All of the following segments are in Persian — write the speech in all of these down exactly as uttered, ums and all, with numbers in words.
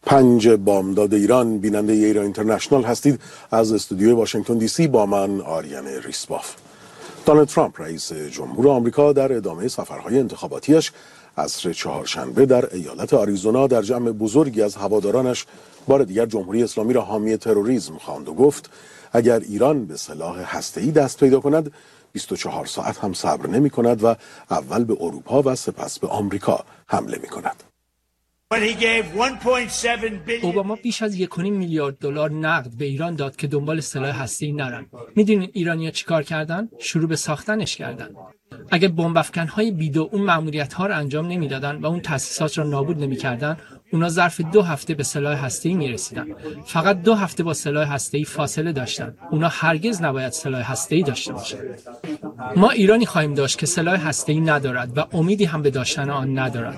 پنج بامداد ایران، بیننده ایران اینترنشنال هستید. از استودیوی واشنگتن دی سی با من آریان ریسباف. دونالد ترامپ رئیس جمهور آمریکا در ادامه سفرهای انتخاباتیش عصر چهارشنبه در ایالت آریزونا در جمع بزرگی از هوادارانش بار دیگر جمهوری اسلامی را حامی تروریسم خواند و گفت اگر ایران به سلاح هسته‌ای دست پیدا کند بیست و چهار ساعت هم صبر نمی کند و اول به اروپا و سپس به آمریکا حمله می کند. اوباما بیش از یک و نیم میلیارد دلار نقد به ایران داد که دنبال سلاح هسته‌ای نرن. میدونین ایرانی‌ها چیکار کردن؟ شروع به ساختنش کردن. اگه بمب افکن‌های بیدو اون مأموریت‌ها رو انجام نمیدادن و اون تأسیسات رو نابود نمی‌کردن، اونا ظرف دو هفته به سلاح هسته‌ای میرسیدن. فقط دو هفته با سلاح هسته‌ای فاصله داشتن. اونا هرگز نباید سلاح هسته‌ای داشته باشن. ما ایرانی خواهیم داشت که سلاح هسته‌ای ندارد و امیدی هم به داشتن آن ندارد.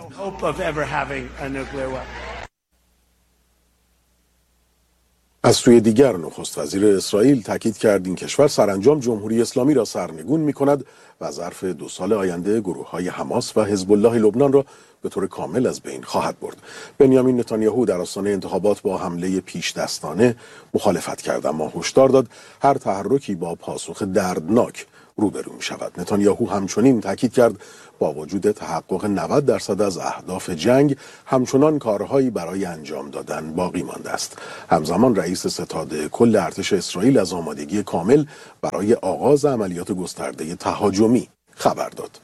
از سوی دیگر نخست وزیر اسرائیل تاکید کرد این کشور سرانجام جمهوری اسلامی را سرنگون می کند و ظرف دو سال آینده گروه‌های حماس و حزب الله لبنان را به طور کامل از بین خواهد برد. بنیامین نتانیاهو در آستانه انتخابات با حمله پیش دستانه مخالفت کرد، اما هشدار داد هر تحرکی با پاسخ دردناک روبرو می شود. نتانیاهو همچنین تاکید کرد با وجود تحقق نود درصد از اهداف جنگ همچنان کارهایی برای انجام دادن باقی مانده است. همزمان رئیس ستاد کل ارتش اسرائیل از آمادگی کامل برای آغاز عملیات گسترده تهاجمی خبر داد.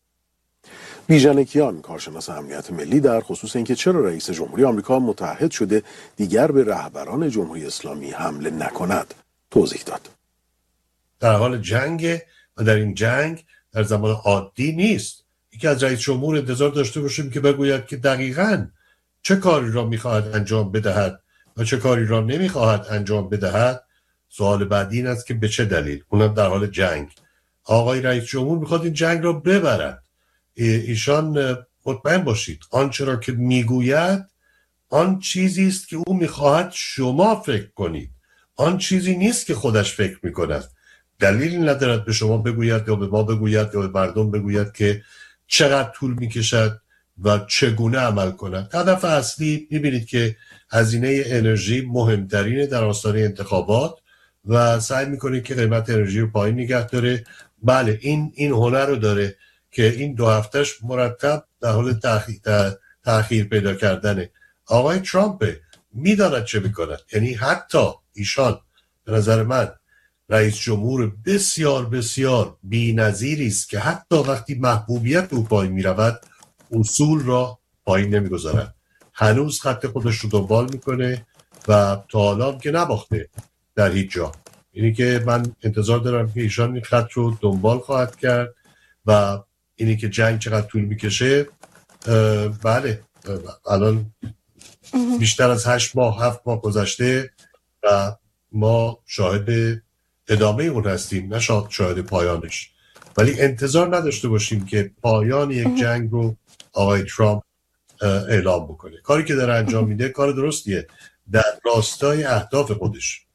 بیژن کیان، کارشناس امنیت ملی، در خصوص اینکه چرا رئیس جمهوری آمریکا متعهد شده دیگر به رهبران جمهوری اسلامی حمله نکند، توضیح داد. در حال جنگ و در این جنگ در زمان عادی نیست. یکی از رئیس جمهور انتظار داشته باشیم که بگوید که دقیقاً چه کاری را می‌خواهد انجام بدهد و چه کاری را نمی‌خواهد انجام بدهد. سوال بعدی این است که به چه دلیل، اونم در حال جنگ. آقای رئیس جمهور می‌خواد این جنگ را ببرد. ایشان مطمئن باشید آنچه را که میگوید آن چیزی است که او می‌خواهد شما فکر کنید، آن چیزی نیست که خودش فکر می‌کند. دلیلی ندارد به شما بگوید یا به ما بگوید یا به مردم بگوید که چقدر طول میکشد و چگونه عمل کند. هدف اصلی میبینید که هزینه انرژی مهمترینه در آستانه انتخابات و سعی میکنه که قیمت انرژی رو پایین نگه داره. بله این این هنر رو داره که این دو هفتهش مرتب در حال تأخیر, تأخیر پیدا کردنه. آقای ترامپ میداند چه میکند، یعنی حتی ایشان به نظر من رئیس جمهور بسیار بسیار بی‌نظیری است که حتی وقتی محبوبیت او پایین می‌رود اصول را پایین نمی‌گذارد. هنوز خط خودش رو دنبال می‌کنه و تا حالا که نباخته در هیچ جا. اینی که من انتظار دارم که ایشان این خط رو دنبال خواهد کرد و اینی که جنگ چقدر طول می‌کشه، بله الان بیشتر از هشت ماه هفت ماه گذشته و ما شاهد ادامه اون هستیم، نه شاهد پایانش. ولی انتظار نداشته باشیم که پایان یک جنگ رو آقای ترامپ اعلام بکنه. کاری که داره انجام میده کار درستیه در راستای اهداف خودش.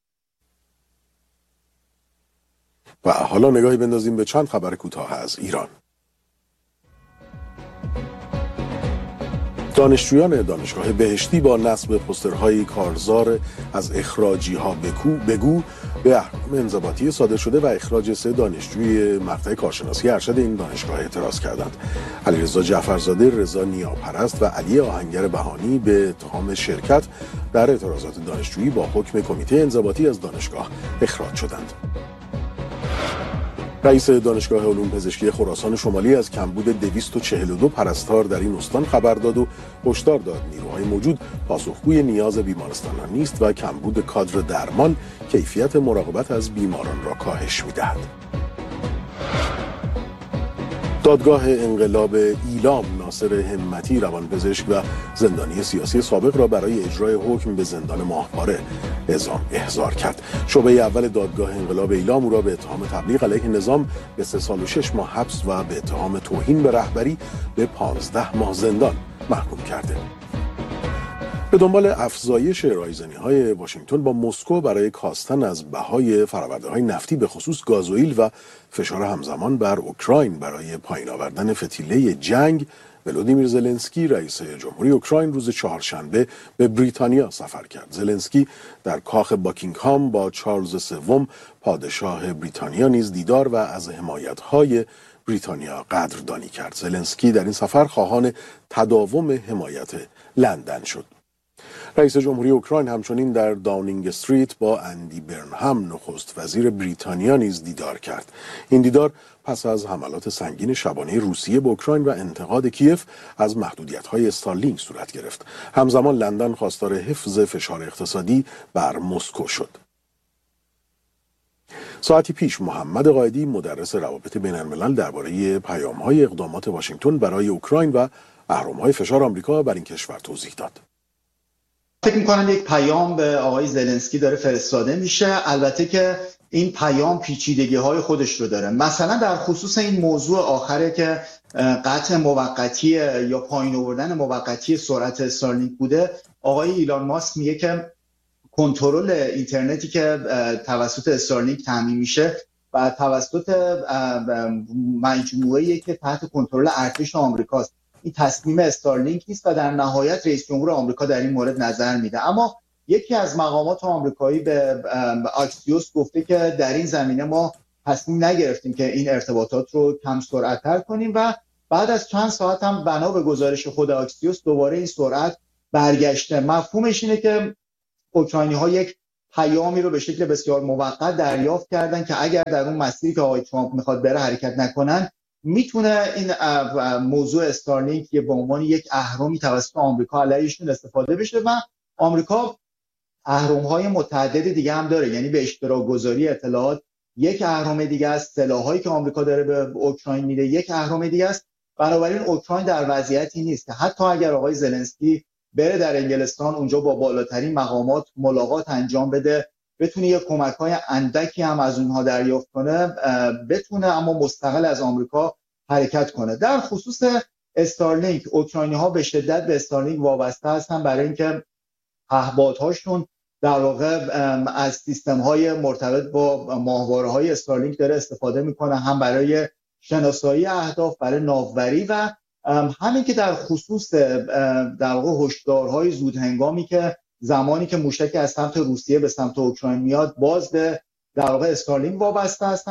و حالا نگاهی بندازیم به چند خبر کوتاه از ایران. دانشجویان دانشگاه بهشتی با نصب پوسترهای کارزار از اخراجی ها بگو, بگو به احکام انضباطی صادر شده و اخراج سه دانشجوی مقطع کارشناسی ارشد این دانشگاه اعتراض کردند. علیرضا جعفرزاده، رضا نیاپرست و علی آهنگر بهانی به اتهام شرکت در اعتراضات دانشجویی با حکم کمیته انضباطی از دانشگاه اخراج شدند. رئیس دانشگاه علوم پزشکی خراسان شمالی از کمبود دویست و چهل و دو پرستار در این استان خبر داد و هشدار داد نیروهای موجود پاسخگوی نیاز بیمارستانان نیست و کمبود کادر درمان کیفیت مراقبت از بیماران را کاهش می‌دهد. دادگاه انقلاب ایلام ناصر همتی روانپزشک و زندانی سیاسی سابق را برای اجرای حکم به زندان ماهواره اعزام احضار کرد. شعبه اول دادگاه انقلاب ایلام او را به اتهام تبلیغ علیه نظام به سه سال و شش ماه حبس و به اتهام توهین به رهبری به پانزده ماه زندان محکوم کرده. به دنبال افزایش رایزنی‌های واشنگتن با مسکو برای کاستن از بهای فرآورده‌های نفتی به خصوص گازوئیل و فشار همزمان بر اوکراین برای پایین آوردن فتیله جنگ ولودیمیر زلنسکی رئیس جمهوری اوکراین روز چهارشنبه به بریتانیا سفر کرد. زلنسکی در کاخ باکینگهام با چارلز سوم پادشاه بریتانیا نیز دیدار و از حمایت‌های بریتانیا قدردانی کرد. زلنسکی در این سفر خواهان تداوم حمایت لندن شد. رئیس جمهوری اوکراین همچنین در داونینگ استریت با اندی برنهم نخست وزیر بریتانیا نیز دیدار کرد. این دیدار پس از حملات سنگین شبانه روسیه به اوکراین و انتقاد کیف از محدودیت‌های استارلینک صورت گرفت. همزمان لندن خواستار حفظ فشار اقتصادی بر مسکو شد. ساعتی پیش محمد قائدی مدرس روابط بین الملل درباره پیام‌های اقدامات واشنگتن برای اوکراین و اهرم‌های فشار آمریکا بر این کشور توضیح داد. فکر می‌کنم یک پیام به آقای زلنسکی داره فرستاده میشه، البته که این پیام پیچیدگی‌های خودش رو داره. مثلا در خصوص این موضوع آخره که قطع موقتی یا پایین آوردن موقتی سرعت استارلینک بوده، آقای ایلان ماسک میگه که کنترل اینترنتی که توسط استارلینک تامین میشه و توسط مجموعه‌ای که تحت کنترل ارتش آمریکاست. این تصمیم استارلینک نیست و در نهایت رئیس جمهور آمریکا در این مورد نظر میده. اما یکی از مقامات آمریکایی به آکسیوس گفته که در این زمینه ما تصمیم نگرفتیم که این ارتباطات رو کم سرعت‌تر کنیم و بعد از چند ساعت هم بنا به گزارش خود آکسیوس دوباره این سرعت برگشته. مفهومش اینه که اوکراینی‌ها یک پیامی رو به شکل بسیار موقت دریافت کردن که اگر در اون مسیری که آقای ترامپ میخواد بره حرکت نکنن، میتونه این موضوع استارلینک به عنوان یک اهرمی توسط آمریکا علیهشون استفاده بشه و آمریکا اهرم‌های متعدد دیگه هم داره، یعنی به اشتراک گذاری اطلاعات یک اهرم دیگه است، سلاحایی که آمریکا داره به اوکراین میده یک اهرم دیگه است. بنابراین اوکراین در وضعیتی نیست که حتی اگر آقای زلنسکی بره در انگلستان اونجا با بالاترین مقامات ملاقات انجام بده، بتونه یه کمک‌های اندکی هم از اونها دریافت کنه، بتونه اما مستقل از آمریکا حرکت کنه. در خصوص استارلینک، اوکراینی‌ها به شدت به استارلینک وابسته هستن برای اینکه پهپادهاشون در واقع از سیستم‌های مرتبط با ماهواره‌های استارلینک داره استفاده میکنه، هم برای شناسایی اهداف، برای ناوبری و همین که در خصوص در واقع هشدارهای زود هنگامی که زمانی که موشک از سمت روسیه به سمت اوکراین میاد باز به در واقع استارلینک وابسته هستن.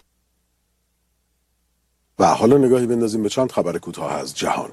و حالا نگاهی بندازیم به چند خبر کوتاه از جهان.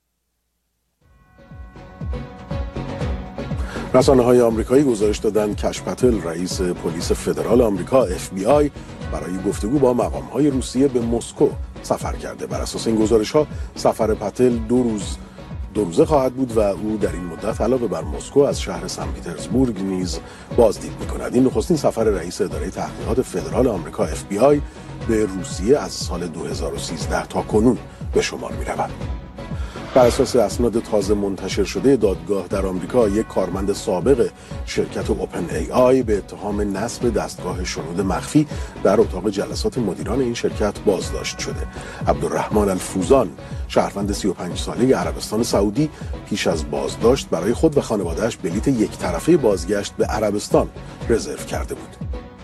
رسانه‌های آمریکایی گزارش دادند کش پتل، رئیس پلیس فدرال آمریکا اف بی آی، برای گفتگو با مقام‌های روسیه به مسکو سفر کرده. بر اساس این گزارش‌ها سفر پتل دو روز دو روزه خواهد بود و او در این مدت علاوه بر مسکو از شهر سن پیترزبورگ نیز بازدید می‌کند. این نخستین سفر رئیس اداره تحقیقات فدرال آمریکا اف بی آی به روسیه از سال دو هزار و سیزده تا کنون به شمار می‌رود. بر اساس اسناد تازه منتشر شده دادگاه در آمریکا، یک کارمند سابق شرکت اوپن ای آی به اتهام نصب دستگاه شنود مخفی در اتاق جلسات مدیران این شرکت بازداشت شده. عبدالرحمن الفوزان، شهروند سی و پنج ساله عربستان سعودی، پیش از بازداشت برای خود و خانواده‌اش بلیت یک طرفه بازگشت به عربستان رزرو کرده بود.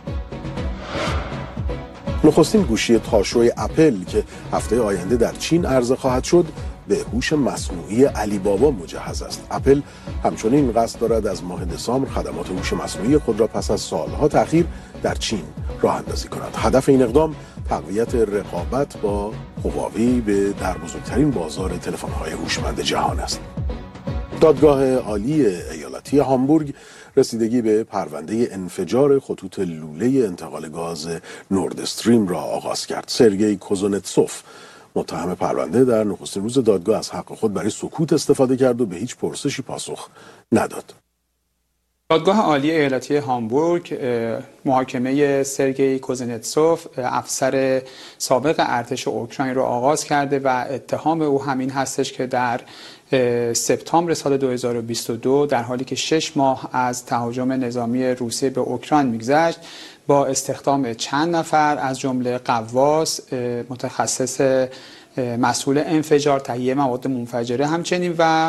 نخستین گوشی تاشوی اپل که هفته آینده در چین عرضه خواهد شد به هوش مصنوعی علی بابا مجهز است. اپل همچنین قصد دارد از ماه دسامبر خدمات هوش مصنوعی خود را پس از سالها تأخیر در چین راه اندازی کند. هدف این اقدام تقویت رقابت با هواوی به در بزرگترین بازار تلفن‌های هوشمند جهان است. دادگاه عالی ایالتی هامبورگ رسیدگی به پرونده انفجار خطوط لوله انتقال گاز نورد استریم را آغاز کرد. سرگئی کوزنتسوف، متهم پرونده، در نخستین روز دادگاه از حق خود برای سکوت استفاده کرد و به هیچ پرسشی پاسخ نداد. دادگاه عالی ایالتی هامبورگ محاکمه سرگئی کوزنتسوف، افسر سابق ارتش اوکراین، را آغاز کرده و اتهام او همین هستش که در سپتامبر سال دو هزار و بیست و دو، در حالی که شش ماه از تهاجم نظامی روسیه به اوکراین میگذشت، با استخدام چند نفر از جمله غواص، متخصص مسئول انفجار، تهیه مواد منفجره، همچنین و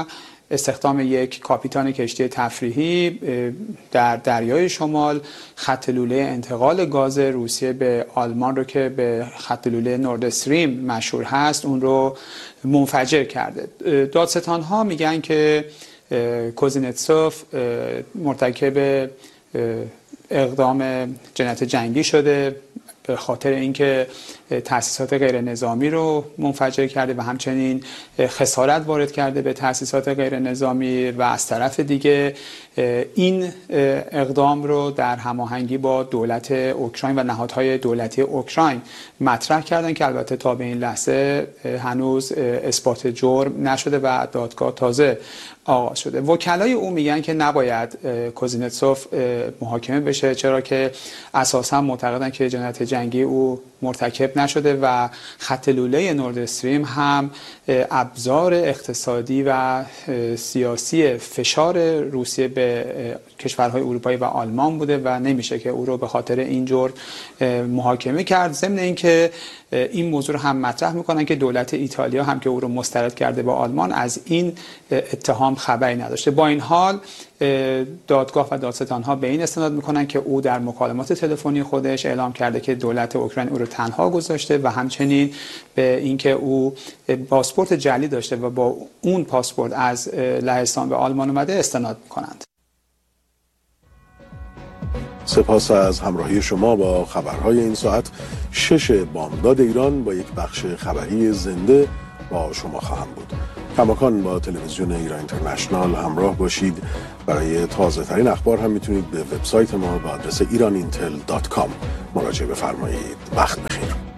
استخدام یک کاپیتان کشتی تفریحی در دریای شمال خط لوله انتقال گاز روسیه به آلمان رو که به خط لوله نورد استریم مشهور هست اون رو منفجر کرده. دادستان‌ها میگن که کوزنتسوف مرتکب اقدام جنایت جنگی شده به خاطر اینکه تأسیسات غیر نظامی رو منفجر کرده و همچنین خسارت وارد کرده به تأسیسات غیر نظامی و از طرف دیگه این اقدام رو در هماهنگی با دولت اوکراین و نهادهای دولتی اوکراین مطرح کردن که البته تا به این لحظه هنوز اثبات جرم نشده و دادگاه تازه آغاز شده. وکلای او میگن که نباید کوزنتسوف محاکمه بشه، چرا که اساسا معتقدن که جنایت جنگی او مرتکب نشده و خط لوله نورد استریم هم ابزار اقتصادی و سیاسی فشار روسیه به کشورهای اروپایی و آلمان بوده و نمیشه که او رو به خاطر این جرم محاکمه کرد. ضمن اینکه این موضوع رو هم مطرح میکنن که دولت ایتالیا هم که او رو مسترد کرده با آلمان از این اتهام خبری نداشته. با این حال دادگاه و دادستان‌ها به این استناد میکنن که او در مکالمات تلفنی خودش اعلام کرده که دولت اوکراین او رو تنها گذاشته و همچنین به اینکه او پاسپورت جعلی داشته و با اون پاسپورت از لهستان به آلمان اومده استناد میکنند. سپاس از همراهی شما با خبرهای این ساعت. شش بامداد ایران با یک بخش خبری زنده با شما خواهم بود. کماکان با تلویزیون ایران اینترنشنال همراه باشید. برای تازه ترین اخبار هم میتونید به وبسایت ما با آدرس ایران اینتل دات کام مراجعه بفرمایید. وقت بخیر.